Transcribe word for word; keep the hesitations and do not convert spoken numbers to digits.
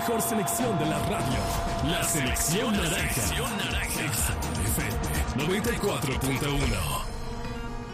mejor selección de la radio. La selección naranja. Exa F M noventa y cuatro punto uno.